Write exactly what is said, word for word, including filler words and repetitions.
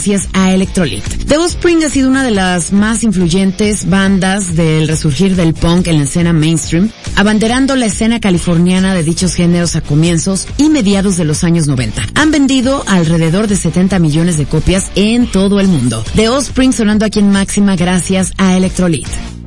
gracias a Electrolyte. The Offspring ha sido una de las más influyentes bandas del resurgir del punk en la escena mainstream, abanderando la escena californiana de dichos géneros a comienzos y mediados de los años noventa. Han vendido alrededor de setenta millones de copias en todo el mundo. The Offspring sonando aquí en Máxima gracias a Electrolyte.